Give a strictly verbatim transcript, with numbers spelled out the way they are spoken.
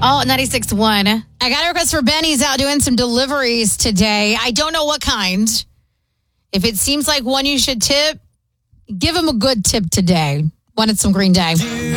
Oh, ninety-six point one. I got a request for Benny's out doing some deliveries today. I don't know what kind. If it seems like one you should tip, give him a good tip today. Wanted some Green Day.